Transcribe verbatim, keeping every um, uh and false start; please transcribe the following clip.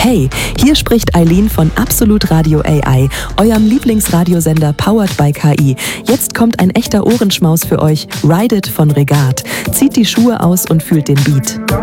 Hey, hier spricht Eileen von Absolut Radio A I, eurem Lieblingsradiosender powered by K I. Jetzt kommt ein echter Ohrenschmaus für euch, Ride It von Regat. Zieht die Schuhe aus und fühlt den Beat.